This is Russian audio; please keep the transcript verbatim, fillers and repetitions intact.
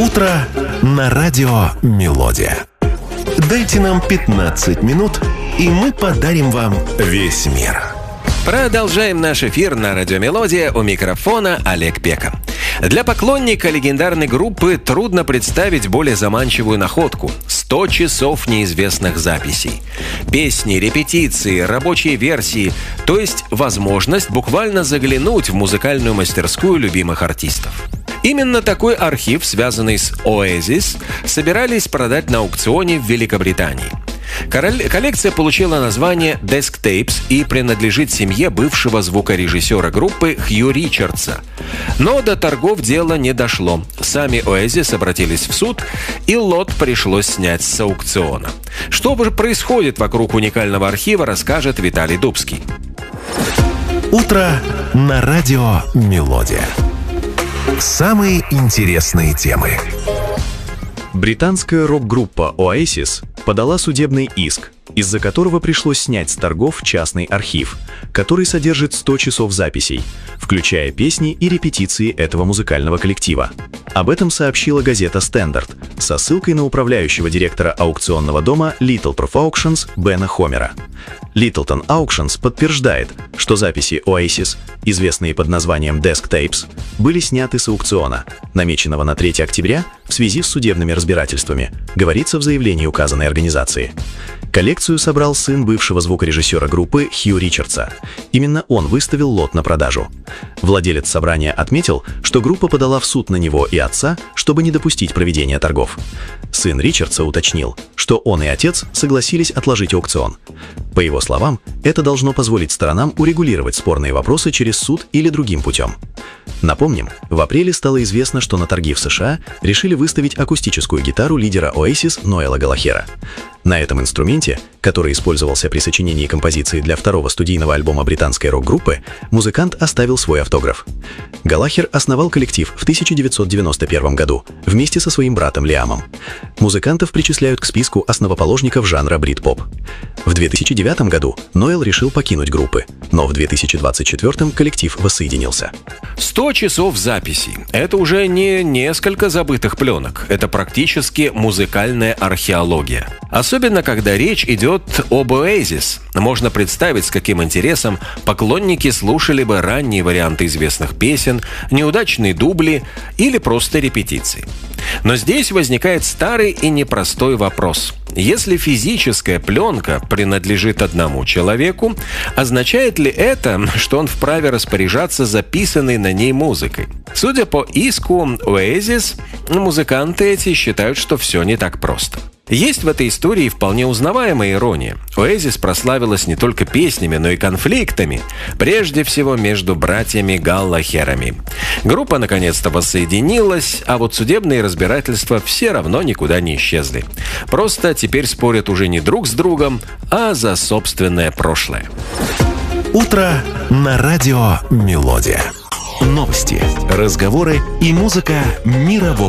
Утро на радио «Мелодия». Дайте нам пятнадцать минут, и мы подарим вам весь мир. Продолжаем наш эфир на радио «Мелодия». У микрофона Олег Пека. Для поклонника легендарной группы трудно представить более заманчивую находку – сто часов неизвестных записей. Песни, репетиции, рабочие версии, то есть возможность буквально заглянуть в музыкальную мастерскую любимых артистов. Именно такой архив, связанный с Oasis, собирались продать на аукционе в Великобритании. Коллекция получила название Desk Tapes и принадлежит семье бывшего звукорежиссера группы Хью Ричардса. Но до торгов дело не дошло. Сами Oasis обратились в суд, и лот пришлось снять с аукциона. Что же происходит вокруг уникального архива, расскажет Виталий Дубский. Утро на радио «Мелодия». Самые интересные темы. Британская рок-группа Oasis подала судебный иск, из-за которого пришлось снять с торгов частный архив, который содержит сто часов записей, включая песни и репетиции этого музыкального коллектива. Об этом сообщила газета «Стендарт» со ссылкой на управляющего директора аукционного дома Littleton Auctions Бена Хомера. Littleton Auctions подтверждает, что записи Oasis, известные под названием Desk Tapes, были сняты с аукциона, намеченного на третьего октября в связи с судебными разбирательствами, говорится в заявлении указанной организации. Коллекцию собрал сын бывшего звукорежиссера группы Хью Ричардса. Именно он выставил лот на продажу. Владелец собрания отметил, что группа подала в суд на него и отца, чтобы не допустить проведения торгов. Сын Ричардса уточнил, что он и отец согласились отложить аукцион. По его словам, это должно позволить сторонам урегулировать спорные вопросы через суд или другим путем. Напомним, в апреле стало известно, что на торги в США решили выставить акустическую гитару лидера Oasis Ноэла Галлахера. На этом инструменте, который использовался при сочинении композиции для второго студийного альбома британской рок-группы, музыкант оставил свой автограф. Галлахер основал коллектив в тысяча девятьсот девяносто первом году вместе со своим братом Лиамом. Музыкантов причисляют к списку основоположников жанра брит-поп. В две тысячи девятом году Ноэл решил покинуть группы, но в две тысячи двадцать четвёртом коллектив воссоединился. сто часов записей – это уже не несколько забытых пленок, это практически музыкальная археология. Особенно, когда речь идет об Oasis. Можно представить, с каким интересом поклонники слушали бы ранние варианты известных песен, неудачные дубли или просто репетиции. Но здесь возникает старый и непростой вопрос. Если физическая пленка принадлежит одному человеку, означает ли это, что он вправе распоряжаться записанной на ней музыкой? Судя по иску Oasis, музыканты эти считают, что все не так просто. Есть в этой истории вполне узнаваемая ирония. Oasis прославилась не только песнями, но и конфликтами, прежде всего между братьями Галлахерами. Группа наконец-то воссоединилась, а вот судебные разбирательства все равно никуда не исчезли. Просто теперь спорят уже не друг с другом, а за собственное прошлое. Утро на радио «Мелодия». Новости, разговоры и музыка мирового